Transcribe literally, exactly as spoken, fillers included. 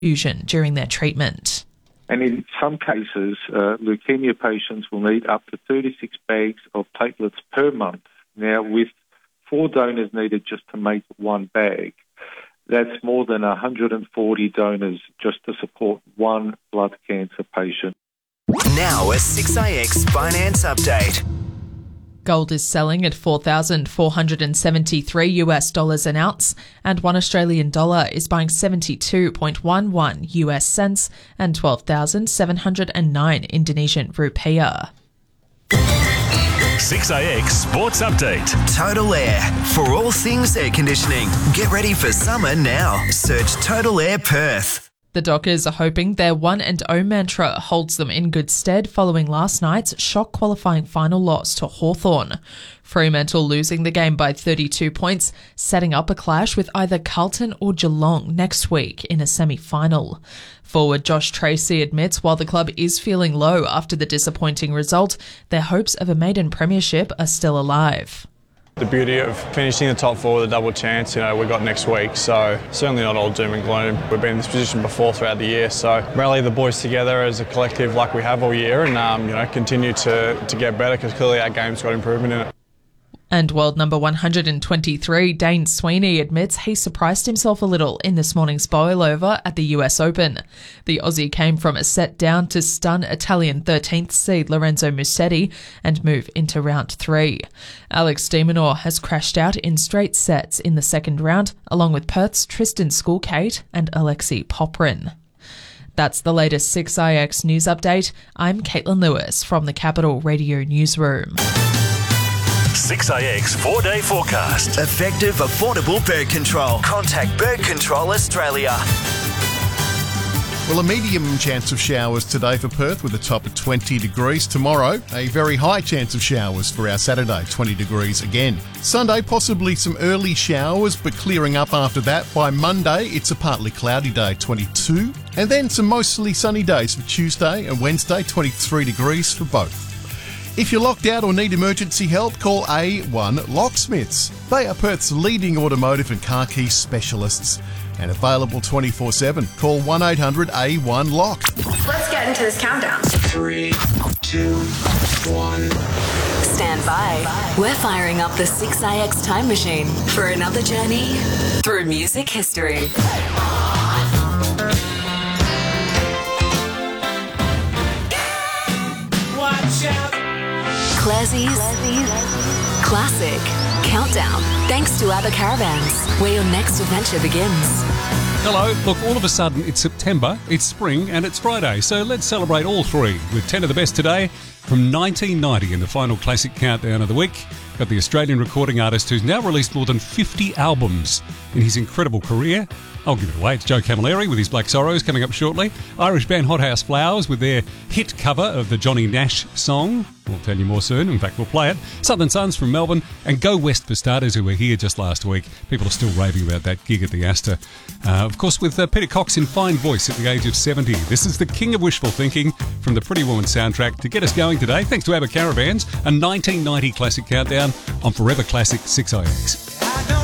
fusion during their treatment. And in some cases, uh, leukemia patients will need up to thirty-six bags of platelets per month. Now, with four donors needed just to make one bag, that's more than one hundred forty donors just to support one blood cancer patient. Now a six A X Finance Update. Gold is selling at four thousand four hundred seventy-three U S dollars an ounce, and one Australian dollar is buying seventy-two point one one U S cents and twelve thousand seven hundred nine Indonesian rupiah. six A X Sports Update. Total Air. For all things air conditioning. Get ready for summer now. Search Total Air Perth. The Dockers are hoping their one and oh mantra holds them in good stead following last night's shock qualifying final loss to Hawthorn. Fremantle losing the game by thirty-two points, setting up a clash with either Carlton or Geelong next week in a semi-final. Forward Josh Tracy admits while the club is feeling low after the disappointing result, their hopes of a maiden premiership are still alive. The beauty of finishing the top four with a double chance, you know, we got next week, so certainly not all doom and gloom. We've been in this position before throughout the year, so rally the boys together as a collective like we have all year and, um, you know, continue to, to get better because clearly our game's got improvement in it. And world number one hundred twenty-three, Dane Sweeney, admits he surprised himself a little in this morning's boil over at the U S Open. The Aussie came from a set down to stun Italian thirteenth seed Lorenzo Musetti and move into round three. Alex de Minaur has crashed out in straight sets in the second round, along with Perth's Tristan Schoolkate and Alexei Poprin. That's the latest six A X news update. I'm Caitlin Lewis from the Capital Radio Newsroom. six A X four-day forecast. Effective, affordable bird control. Contact Bird Control Australia. Well, a medium chance of showers today for Perth with a top of twenty degrees. Tomorrow, a very high chance of showers for our Saturday, twenty degrees again. Sunday, possibly some early showers, but clearing up after that. By Monday, it's a partly cloudy day, twenty-two. And then some mostly sunny days for Tuesday and Wednesday, twenty-three degrees for both. If you're locked out or need emergency help, call A one Locksmiths. They are Perth's leading automotive and car key specialists and available twenty-four seven. Call one eight hundred A one lock. Let's get into this countdown. Three, two, one. Stand by. We're firing up the six A X time machine for another journey through music history. Watch out. Classie's Classic Countdown. Thanks to ABBA Caravans, where your next adventure begins. Hello. Look, all of a sudden it's September, it's spring and it's Friday, so let's celebrate all three with ten of the best today from nineteen ninety in the final Classic Countdown of the week. Got the Australian recording artist who's now released more than fifty albums in his incredible career. I'll give it away. It's Joe Camilleri with his Black Sorrows coming up shortly. Irish band Hothouse Flowers with their hit cover of the Johnny Nash song. We'll tell you more soon. In fact, we'll play it. Southern Suns from Melbourne and Go West for starters, who were here just last week. People are still raving about that gig at the Astor. Uh, of course, with uh, Peter Cox in fine voice at the age of seventy. This is the King of Wishful Thinking from the Pretty Woman soundtrack to get us going today. Thanks to ABBA Caravans, a nineteen ninety Classic Countdown on Forever Classic six A X.